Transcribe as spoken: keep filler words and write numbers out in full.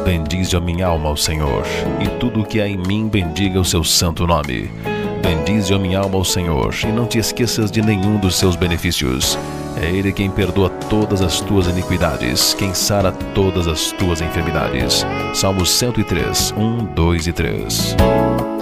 Bendize a minha alma ao Senhor, e tudo o que há em mim bendiga o seu santo nome. Bendize a minha alma ao Senhor, e não te esqueças de nenhum dos seus benefícios. É Ele quem perdoa todas as tuas iniquidades, quem sara todas as tuas enfermidades. Salmos cento e três, um, dois e três.